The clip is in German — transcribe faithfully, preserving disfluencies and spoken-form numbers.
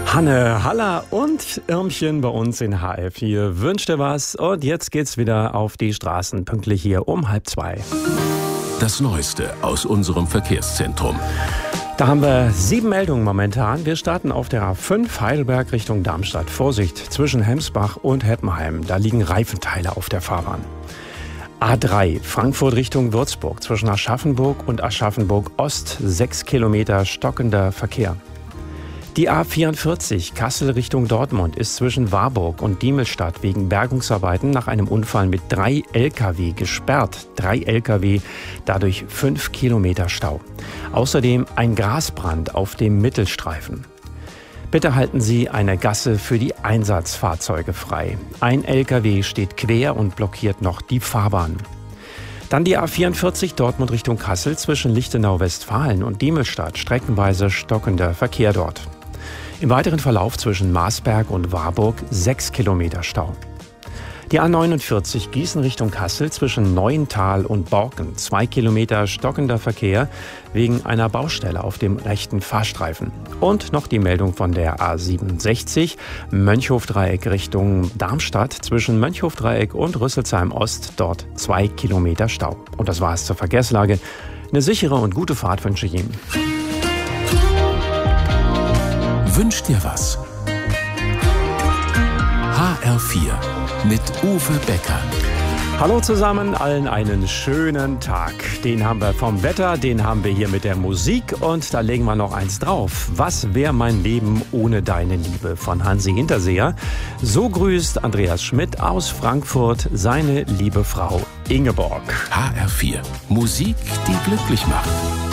Hanne Haller und Irmchen bei uns in H R vier wünscht dir was. Und jetzt geht's wieder auf die Straßen, pünktlich hier um halb zwei. Das Neueste aus unserem Verkehrszentrum. Da haben wir sieben Meldungen momentan. Wir starten auf der A fünf Heidelberg Richtung Darmstadt. Vorsicht, zwischen Hemsbach und Heppenheim. Da liegen Reifenteile auf der Fahrbahn. A drei Frankfurt Richtung Würzburg. Zwischen Aschaffenburg und Aschaffenburg Ost. Sechs Kilometer stockender Verkehr. Die A vierundvierzig Kassel Richtung Dortmund ist zwischen Warburg und Diemelstadt wegen Bergungsarbeiten nach einem Unfall mit drei L K W gesperrt. Drei L K W, dadurch fünf Kilometer Stau. Außerdem ein Grasbrand auf dem Mittelstreifen. Bitte halten Sie eine Gasse für die Einsatzfahrzeuge frei. Ein L K W steht quer und blockiert noch die Fahrbahn. Dann die A vierundvierzig Dortmund Richtung Kassel zwischen Lichtenau-Westfalen und Diemelstadt. Streckenweise stockender Verkehr dort. Im weiteren Verlauf zwischen Marsberg und Warburg sechs Kilometer Stau. Die A neunundvierzig Gießen Richtung Kassel zwischen Neuental und Borken. zwei Kilometer stockender Verkehr wegen einer Baustelle auf dem rechten Fahrstreifen. Und noch die Meldung von der A siebenundsechzig Mönchhofdreieck Richtung Darmstadt zwischen Mönchhofdreieck und Rüsselsheim Ost. Dort zwei Kilometer Stau. Und das war's zur Verkehrslage. Eine sichere und gute Fahrt wünsche ich Ihnen. Wünsch dir was? H R vier mit Uwe Becker. Hallo zusammen, allen einen schönen Tag. Den haben wir vom Wetter, den haben wir hier mit der Musik und da legen wir noch eins drauf. Was wäre mein Leben ohne deine Liebe von Hansi Hinterseher? So grüßt Andreas Schmidt aus Frankfurt seine liebe Frau Ingeborg. H R vier, Musik, die glücklich macht.